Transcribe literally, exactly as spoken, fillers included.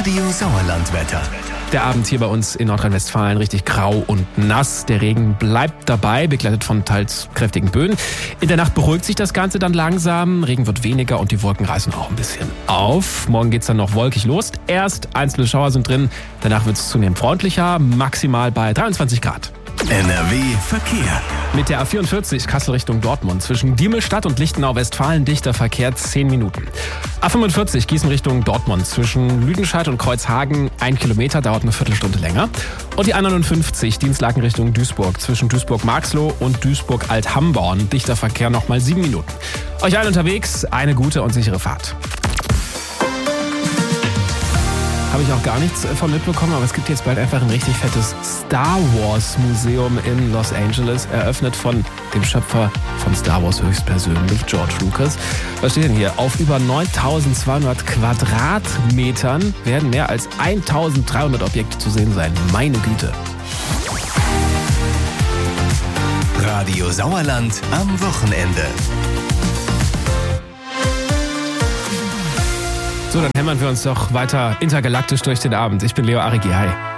Radio Sauerland-Wetter. Der Abend hier bei uns in Nordrhein-Westfalen richtig grau und nass. Der Regen bleibt dabei, begleitet von teils kräftigen Böen. In der Nacht beruhigt sich das Ganze dann langsam. Regen wird weniger und die Wolken reißen auch ein bisschen auf. Morgen geht's dann noch wolkig los. Erst einzelne Schauer sind drin, danach wird's zunehmend freundlicher, maximal bei dreiundzwanzig Grad. N R W Verkehr. Mit der A vierundvierzig Kassel Richtung Dortmund zwischen Diemelstadt und Lichtenau-Westfalen dichter Verkehr zehn Minuten. A fünfundvierzig Gießen Richtung Dortmund zwischen Lüdenscheid und Kreuzhagen ein Kilometer, dauert eine Viertelstunde länger. Und die A neunundfünfzig Dienstlaken Richtung Duisburg zwischen Duisburg-Marxloh und Duisburg-Althamborn dichter Verkehr nochmal sieben Minuten. Euch allen unterwegs eine gute und sichere Fahrt. Habe ich auch gar nichts von mitbekommen, aber es gibt jetzt bald einfach ein richtig fettes Star Wars Museum in Los Angeles, eröffnet von dem Schöpfer von Star Wars höchstpersönlich, George Lucas. Was steht denn hier? Auf über neuntausendzweihundert Quadratmetern werden mehr als eintausenddreihundert Objekte zu sehen sein. Meine Güte. Radio Sauerland am Wochenende. So, dann hämmern wir uns doch weiter intergalaktisch durch den Abend. Ich bin Leo Arigi. Hi.